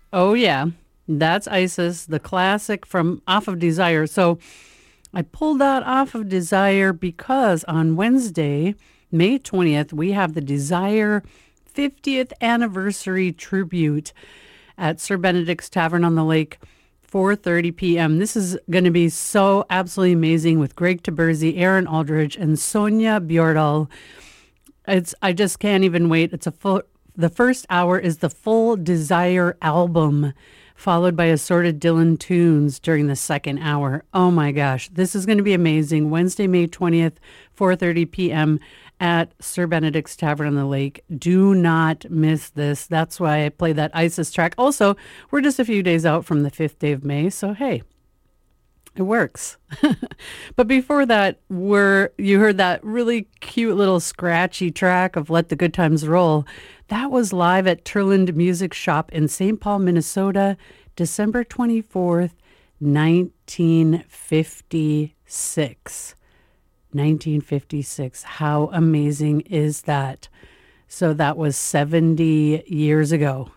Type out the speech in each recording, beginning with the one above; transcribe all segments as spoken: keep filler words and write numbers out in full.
Oh, yeah. That's Isis, the classic from off of Desire. So I pulled that off of Desire because on Wednesday, May twentieth, we have the Desire fiftieth anniversary tribute at Sir Benedict's Tavern on the Lake, four thirty p.m. This is going to be so absolutely amazing with Greg Taberzi, Aaron Aldridge, and Sonia Bjordal. It's I just can't even wait. It's a full. The first hour is the full Desire album, followed by assorted Dylan tunes during the second hour. Oh my gosh, this is going to be amazing. Wednesday, May twentieth, four thirty p.m. at Sir Benedict's Tavern on the Lake. Do not miss this. That's why I play that Isis track. Also, we're just a few days out from the fifth day of May, so hey, it works. But before that, we're, you heard that really cute little scratchy track of Let the Good Times Roll. That was live at Turland Music Shop in Saint Paul, Minnesota, December twenty-fourth, nineteen fifty-six. nineteen fifty-six. How amazing is that? So that was seventy years ago.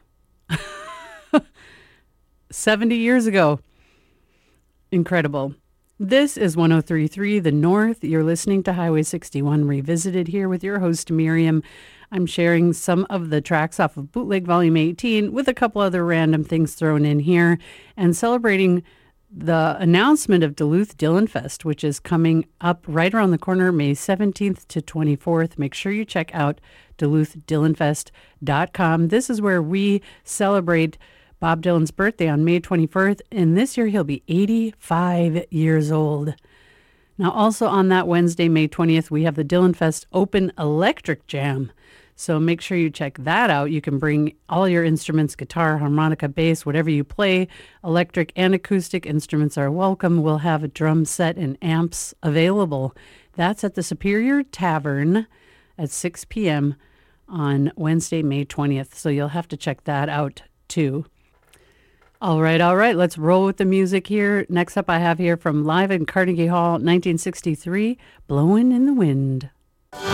seventy years ago. Incredible. This is one oh three point three The North. You're listening to Highway sixty-one Revisited here with your host, Miriam. I'm sharing some of the tracks off of Bootleg Volume eighteen with a couple other random things thrown in here and celebrating the announcement of Duluth Dylan Fest, which is coming up right around the corner, May seventeenth to twenty-fourth. Make sure you check out Duluth Dylan Fest dot com. This is where we celebrate Bob Dylan's birthday on May twenty-first, and this year he'll be eighty-five years old. Now, also on that Wednesday, May twentieth, we have the Dylan Fest Open Electric Jam. So make sure you check that out. You can bring all your instruments, guitar, harmonica, bass, whatever you play. Electric and acoustic instruments are welcome. We'll have a drum set and amps available. That's at the Superior Tavern at six p.m. on Wednesday, May twentieth. So you'll have to check that out too. All right, all right. Let's roll with the music here. Next up I have here from Live in Carnegie Hall, nineteen sixty-three, Blowin' in the Wind.